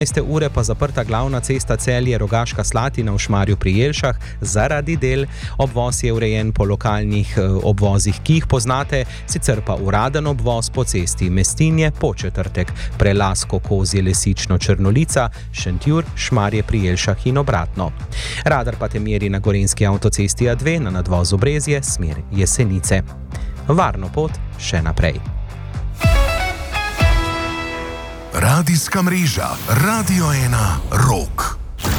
ure pa zaprta glavna cesta Celje-Rogaška Slatina v Šmarju pri Jelšah zaradi del. Obvoz je urejen po lokalnih obvozih, ki jih poznate, sicer pa uraden obvoz po cesti Mestinje, Podčetrtek, Prelasko, Kozje, Lesično, Črnolica, Šentjur, Šmarje pri Jelšah in obratno. Radar pa te meri na gorenjski avtocesti A2 na nadvozu Brezje, smer Jesenice. Varno pot še naprej. Radijska mreža Radio 1 Rog.